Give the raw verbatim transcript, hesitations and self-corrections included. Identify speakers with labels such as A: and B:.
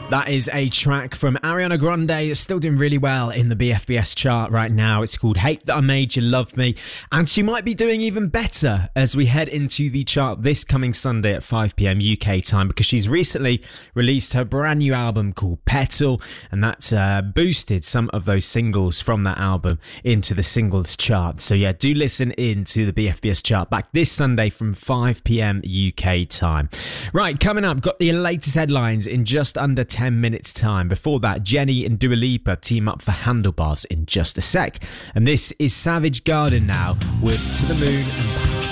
A: That is a track from Ariana Grande. It's still doing really well in the B F B S chart right now. It's called Hate That I Made You Love Me. And she might be doing even better as we head into the chart this coming Sunday at five p.m. U K time, because she's recently released her brand new album called Petal, and that's uh, boosted some of those singles from that album into the singles chart. So yeah, do listen in to the B F B S chart back this Sunday from five p.m. U K time. Right, coming up, got the latest headlines in just under ten minutes time. Before that, Jenny and Dua Lipa team up for Handlebars in just a sec. And this is Savage Garden now with To The Moon and Back.